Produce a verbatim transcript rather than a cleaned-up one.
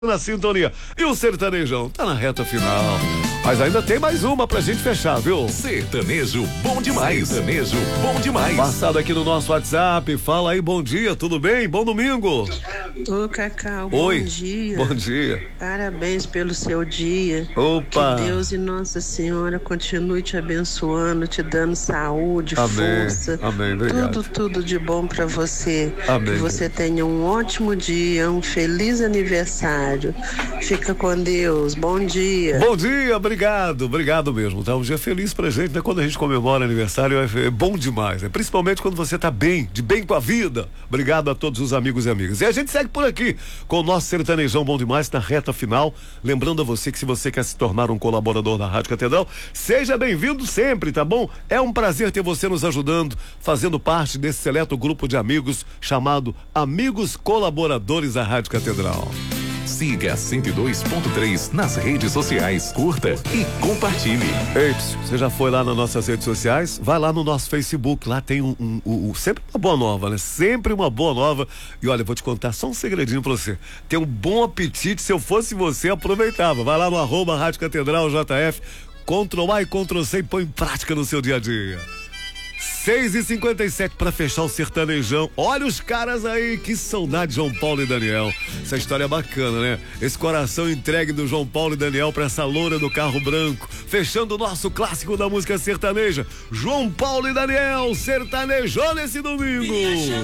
Na sintonia. E o sertanejão tá na reta final. Mas ainda tem mais uma pra gente fechar, viu? Sertanejo bom demais. Sertanejo bom demais. Passado aqui no nosso WhatsApp. Fala aí, bom dia, tudo bem? Bom domingo. Ô, Cacau, Oi. bom dia. Bom dia. Parabéns pelo seu dia. Opa. Que Deus e Nossa Senhora continue te abençoando, te dando saúde, Amém. força. Amém, obrigado. Tudo, tudo de bom pra você. Amém. Que você tenha um ótimo dia, um feliz aniversário. Fica com Deus. Bom dia. Bom dia, obrigado, obrigado mesmo. Tá um dia feliz pra gente, né? Quando a gente comemora aniversário é bom demais, né? Principalmente quando você tá bem, de bem com a vida. Obrigado a todos os amigos e amigas. E a gente segue por aqui com o nosso sertanejão bom demais na reta final. Lembrando a você que se você quer se tornar um colaborador da Rádio Catedral, seja bem-vindo sempre, tá bom? É um prazer ter você nos ajudando, fazendo parte desse seleto grupo de amigos chamado Amigos Colaboradores da Rádio Catedral. Siga cento e dois ponto três nas redes sociais, curta e compartilhe. Ei, você já foi lá nas nossas redes sociais? Vai lá no nosso Facebook, lá tem um, um, um, um sempre uma boa nova, né? Sempre uma boa nova. E olha, vou te contar só um segredinho pra você. Tem um bom apetite, se eu fosse você, aproveitava. Vai lá no arroba Rádio Catedral J F, Ctrl A e Ctrl C e põe em prática no seu dia a dia. seis e cinquenta e sete para fechar o sertanejão. Olha os caras aí, que saudade, João Paulo e Daniel. Essa história é bacana, né? Esse coração entregue do João Paulo e Daniel para essa loura do carro branco. Fechando o nosso clássico da música sertaneja. João Paulo e Daniel, sertanejou nesse domingo.